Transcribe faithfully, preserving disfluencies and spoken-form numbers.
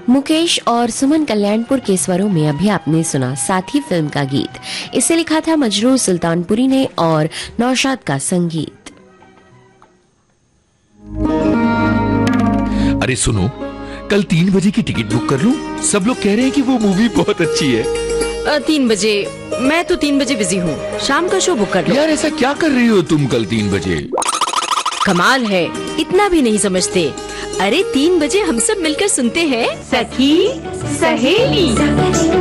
मुकेश और सुमन कल्याणपुर के स्वरों में अभी आपने सुना साथी फिल्म का गीत। इसे लिखा था मजरूह सुल्तानपुरी ने और नौशाद का संगीत। अरे सुनो, कल तीन बजे की टिकट बुक कर लूं? सब लोग कह रहे हैं कि वो मूवी बहुत अच्छी है। आ, तीन बजे? मैं तो तीन बजे बिजी हूँ, शाम का शो बुक कर लो। यार ऐसा क्या कर रही हो तुम कल तीन बजे? कमाल है, इतना भी नहीं समझते। अरे तीन बजे हम सब मिलकर सुनते हैं सखी सहेली।